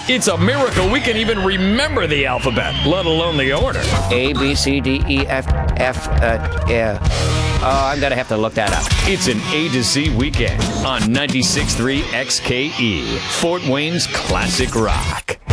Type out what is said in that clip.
It's a miracle we can even remember the alphabet, let alone the order. A, B, C, D, E, F, I'm going to have to look that up. It's an A to Z weekend on 96.3 XKE, Fort Wayne's classic rock.